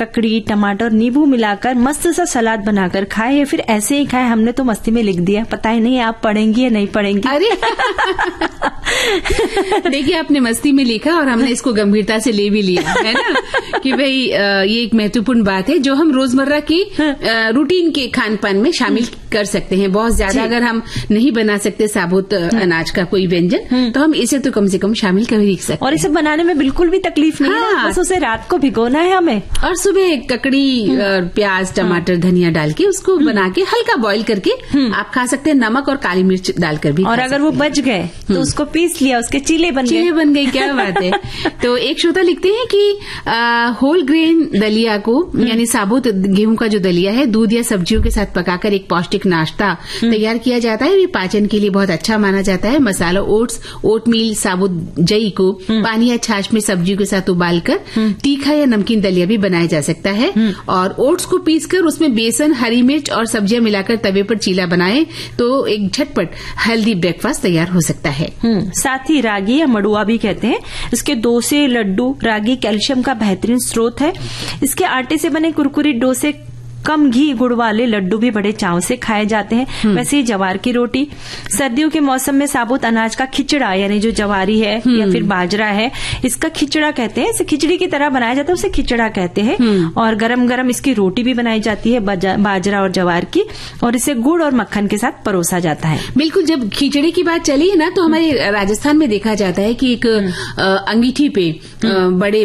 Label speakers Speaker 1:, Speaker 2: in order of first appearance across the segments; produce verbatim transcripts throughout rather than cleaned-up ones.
Speaker 1: ककड़ी, टमाटर, नींबू मिलाकर मस्त सा सलाद बनाकर खाए या फिर ऐसे ही खाए। हमने तो मस्ती में लिख दिया, पता ही नहीं आप पढ़ेंगी या नहीं पढ़ेंगी।
Speaker 2: अरे देखिए, आपने मस्ती में लिखा और हमने इसको गंभीरता से ले भी लिया है ना कि भाई ये एक महत्वपूर्ण बात है जो हम रोजमर्रा की रूटीन के खान पान में शामिल कर सकते हैं। बहुत ज्यादा अगर हम नहीं बना सकते साबुत अनाज का कोई व्यंजन, तो हम इसे तो कम से कम शामिल कर ही सकते हैं।
Speaker 1: और इसे बनाने में बिल्कुल भी तकलीफ नहीं है, बस उसे रात को भिगोना है हमें
Speaker 2: और सुबह ककड़ी, प्याज, टमाटर, धनिया डाल के उसको बना के हल्का बॉईल करके आप खा सकते हैं, नमक और काली मिर्च डालकर भी।
Speaker 1: और अगर वो बच गए तो उसको पीस लिया, उसके चीले बन गए।
Speaker 2: चीले बन गए, क्या बात है। तो एक श्रोता लिखते हैं कि आ, होल ग्रेन दलिया को, यानी साबुत गेहूं का जो दलिया है, दूध या सब्जियों के साथ पकाकर एक पौष्टिक नाश्ता तैयार किया जाता है। ये पाचन के लिए बहुत अच्छा माना जाता है। मसाला, ओट्स, ओटमील, साबुत जई को पानी या छाछ में सब्जियों के साथ उबालकर तीखा या नमकीन दलिया भी बनाया जा सकता है। और ओट्स को पीसकर उसमें बेसन, हरी मिर्च और सब्जियां मिलाकर तवे पर चीला बनाए तो एक झटपट हेल्दी ब्रेकफास्ट तैयार हो सकता है।
Speaker 1: साथ ही रागी या मड़ुआ भी कहते हैं, इसके डोसे, लड्डू, रागी कैल्शियम का बेहतरीन स्रोत है। इसके आटे से बने कुरकुरी डोसे, कम घी गुड़ वाले लड्डू भी बड़े चाव से खाए जाते हैं। वैसे ही जवार की रोटी, सर्दियों के मौसम में साबुत अनाज का खिचड़ा, यानी जो जवारी है या फिर बाजरा है, इसका खिचड़ा कहते हैं। इसे खिचड़ी की तरह बनाया जाता है, उसे खिचड़ा कहते हैं। और गरम गरम इसकी रोटी भी बनाई जाती है बाजरा और जवार की, और इसे गुड़ और मक्खन के साथ परोसा जाता है।
Speaker 2: बिल्कुल, जब खिचड़ी की बात चली है ना, तो हमारे राजस्थान में देखा जाता है कि एक अंगीठी पे, बड़े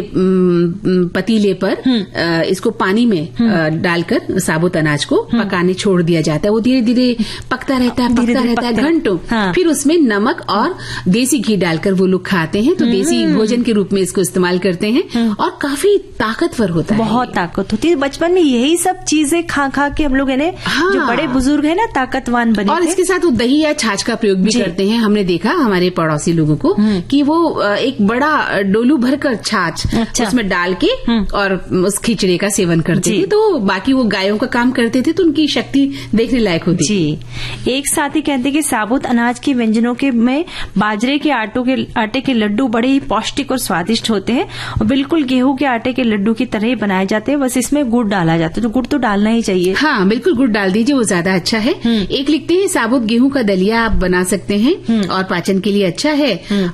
Speaker 2: पतीले पर इसको पानी में डालकर साबुत अनाज को पकाने छोड़ दिया जाता है। वो धीरे धीरे पकता रहता है, पकता रहता है घंटों। हाँ। फिर उसमें नमक और देसी घी डालकर वो लोग खाते हैं, तो देसी भोजन के रूप में इसको इस्तेमाल करते हैं और काफी ताकतवर होता है।
Speaker 1: बहुत ताकत होती है। बचपन में यही सब चीजें खा खा के हम लोग है, हाँ। जो बड़े बुजुर्ग है ना, ताकतवान बने।
Speaker 2: और इसके साथ वो दही या छाछ का प्रयोग भी करते हैं। हमने देखा हमारे पड़ोसी लोगों को कि वो एक बड़ा डोलू भरकर छाछ उसमें डाल के और उस खिचड़ी का सेवन करते थे। तो बाकी वो गायों का काम करते थे, तो उनकी शक्ति देखने लायक होती
Speaker 1: जी। एक साथी कहते कि साबुत अनाज के व्यंजनों के में बाजरे के आटों के आटे के लड्डू बड़े ही पौष्टिक और स्वादिष्ट होते हैं और बिल्कुल गेहूं के आटे के लड्डू की तरह ही बनाए जाते हैं, बस इसमें गुड़ डाला जाता है। तो गुड़ तो डालना ही चाहिए।
Speaker 2: हाँ, बिल्कुल गुड़ डाल दीजिए, वो ज्यादा अच्छा है। एक लिखते हैं साबुत गेहूं का दलिया आप बना सकते हैं और पाचन के लिए अच्छा है।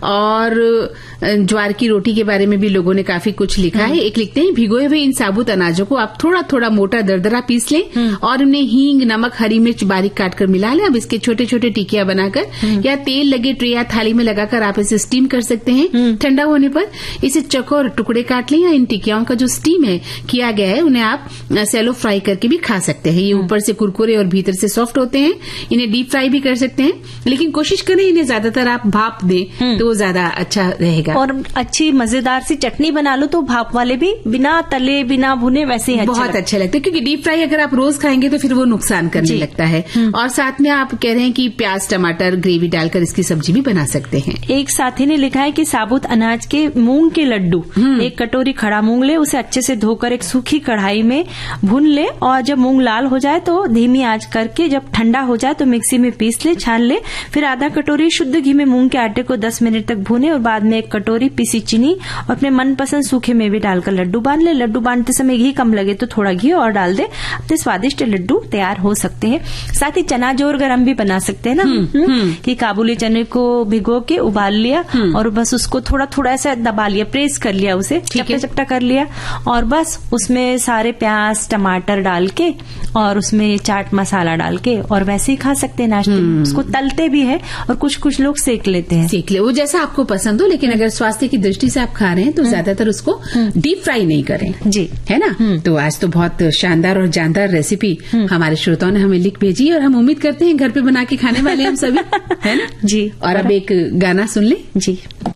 Speaker 2: और ज्वार की रोटी के बारे में भी लोगों ने काफी कुछ लिखा है। एक लिखते हैं भिगोए हुए इन साबुत अनाजों को आप थोड़ा थोड़ा मोटा दरदरा पीस लें और उन्हें हींग, नमक, हरी मिर्च बारीक काटकर मिला लें। अब इसके छोटे छोटे टिकिया बनाकर या तेल लगे ट्रे या थाली में लगाकर आप इसे स्टीम कर सकते हैं। ठंडा होने पर इसे चौकोर टुकड़े काट लें या इन टिकियाओं का जो स्टीम है किया गया है उन्हें आप सैलो फ्राई करके भी खा सकते हैं। ये ऊपर से कुरकुरे और भीतर से सॉफ्ट होते हैं। इन्हें डीप फ्राई भी कर सकते हैं, लेकिन कोशिश करें इन्हें ज्यादातर आप भाप दें तो वो ज्यादा अच्छा रहेगा।
Speaker 1: और अच्छी मजेदार सी चटनी बना लो तो भाप वाले भी बिना तले बिना भुने वैसे ही
Speaker 2: बहुत अच्छे लगते हैं, क्योंकि डीप फ्राई अगर आप रोज खाएंगे तो फिर वो नुकसान करने लगता है। और साथ में आप कह रहे हैं कि प्याज, टमाटर, ग्रेवी डालकर इसकी सब्जी भी बना सकते हैं।
Speaker 1: एक साथी ने लिखा है कि साबुत अनाज के मूंग के लड्डू, एक कटोरी खड़ा मूंग ले, उसे अच्छे से धोकर एक सूखी कढ़ाई में भून ले और जब मूंग लाल हो जाए तो धीमी आंच करके जब ठंडा हो जाए तो मिक्सी में पीस ले, छान ले। फिर आधा कटोरी शुद्ध घी में मूंग के आटे को दस मिनट तक भूने और बाद में एक कटोरी पिसी चीनी और अपने मनपसंद सूखे मेवे डालकर लड्डू बांध ले। लड्डू बांधते समय घी कम लगे तो थोड़ा घी और डाल दे, अपने स्वादिष्ट लड्डू तैयार हो सकते हैं। साथ ही चना जोर गरम भी बना सकते हैं ना, हुँ, हुँ, कि काबुली चने को भिगो के उबाल लिया और बस उसको थोड़ा थोड़ा ऐसा दबा लिया, प्रेस कर लिया, उसे चपटा चपटा कर लिया और बस उसमें सारे प्याज टमाटर डाल के और उसमें चाट मसाला डाल के और वैसे ही खा सकते हैं नाश्ते में। उसको तलते भी है और कुछ कुछ लोग सेक लेते हैं।
Speaker 2: सेक ले, वो जैसा आपको पसंद हो, लेकिन अगर स्वास्थ्य की दृष्टि से आप खा रहे हैं तो ज्यादातर उसको डीप फ्राई नहीं करें,
Speaker 1: जी,
Speaker 2: है ना। तो आज तो बहुत शानदार और जानदार रेसिपी हमारे श्रोताओं ने हमें लिख भेजी और हम उम्मीद करते हैं घर पे बना के खाने वाले हम सभी, है ना
Speaker 1: जी।
Speaker 2: और अब एक गाना सुन ले
Speaker 1: जी।